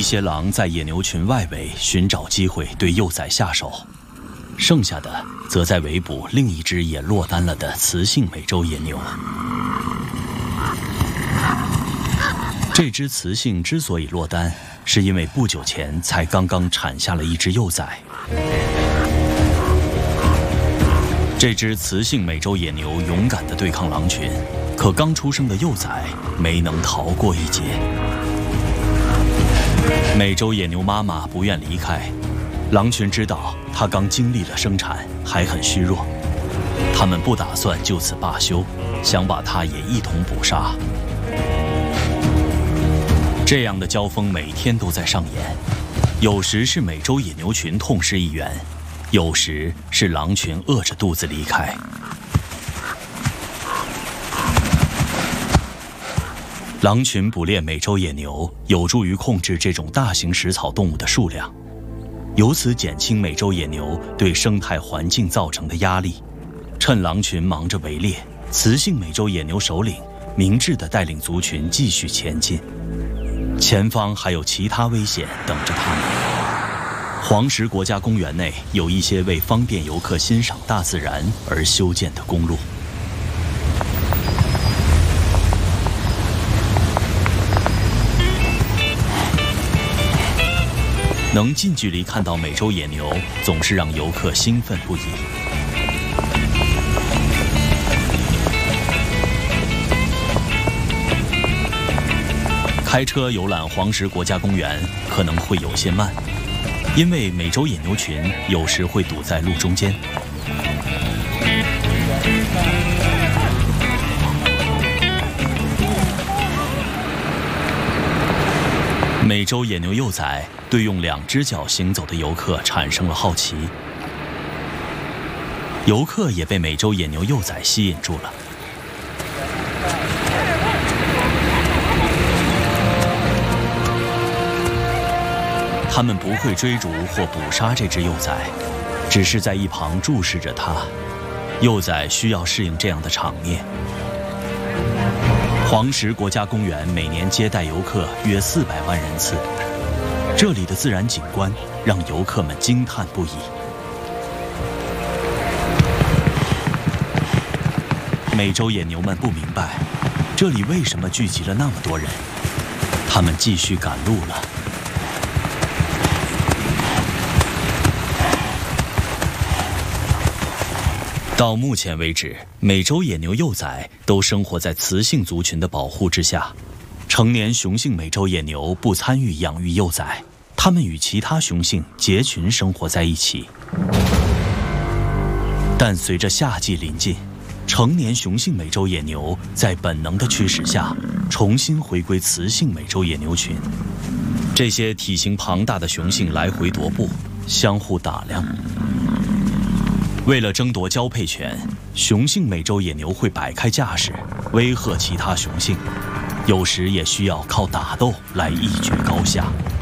些狼在野牛群外围寻找机会对幼崽下手，剩下的则在围捕另一只也落单了的雌性美洲野牛。这只雌性之所以落单，是因为不久前才刚刚产下了一只幼崽。这只雌性美洲野牛勇敢地对抗狼群，可刚出生的幼崽没能逃过一劫。美洲野牛妈妈不愿离开，狼群知道它刚经历了生产，还很虚弱，他们不打算就此罢休，想把它也一同捕杀。这样的交锋每天都在上演，有时是美洲野牛群痛失一员，有时是狼群饿着肚子离开。狼群捕猎美洲野牛有助于控制这种大型食草动物的数量，由此减轻美洲野牛对生态环境造成的压力。趁狼群忙着围猎，雌性美洲野牛首领明智地带领族群继续前进。前方还有其他危险等着他们。黄石国家公园内有一些为方便游客欣赏大自然而修建的公路。能近距离看到美洲野牛，总是让游客兴奋不已。开车游览黄石国家公园可能会有些慢，因为美洲野牛群有时会堵在路中间。美洲野牛幼崽对用2只脚行走的游客产生了好奇，游客也被美洲野牛幼崽吸引住了。他们不会追逐或捕杀这只幼崽，只是在一旁注视着它。幼崽需要适应这样的场面。黄石国家公园每年接待游客约400万人次，这里的自然景观让游客们惊叹不已。美洲野牛们不明白，这里为什么聚集了那么多人，他们继续赶路了。到目前为止，美洲野牛幼崽都生活在雌性族群的保护之下。成年雄性美洲野牛不参与养育幼崽，它们与其他雄性结群生活在一起。但随着夏季临近，成年雄性美洲野牛在本能的驱使下，重新回归雌性美洲野牛群。这些体型庞大的雄性来回踱步，相互打量。为了争夺交配权，雄性美洲野牛会摆开架势，威吓其他雄性，有时也需要靠打斗来一决高下。